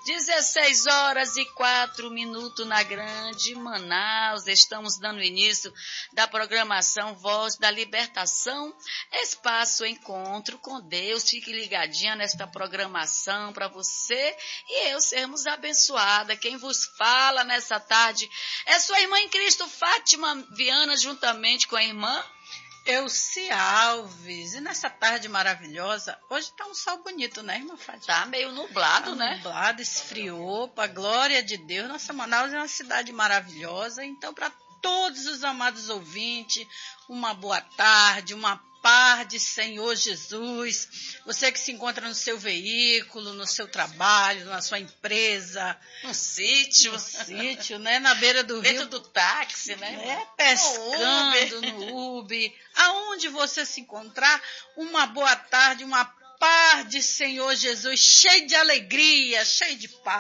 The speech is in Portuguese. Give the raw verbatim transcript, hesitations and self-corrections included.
dezesseis horas e quatro minutos na Grande Manaus. Estamos dando início da programação Voz da Libertação, Espaço Encontro com Deus. Fique ligadinha nesta programação para você e eu sermos abençoadas. Quem vos fala nessa tarde é sua irmã em Cristo, Fátima Viana, juntamente com a irmã Elci Alves. E nessa tarde maravilhosa, hoje tá um sol bonito, né, irmã Fátima? Tá meio nublado, tá né? Nublado, esfriou, para glória de Deus. Nossa Manaus é uma cidade maravilhosa. Então, para todos os amados ouvintes, uma boa tarde, uma paz de Senhor Jesus. Você que se encontra no seu veículo, no seu trabalho, na sua empresa, no sítio, no sítio, né, na beira do dentro rio, do táxi, né? É, pescando no Uber, aonde você se encontrar, uma boa tarde, uma paz de Senhor Jesus, cheio de alegria, cheio de paz.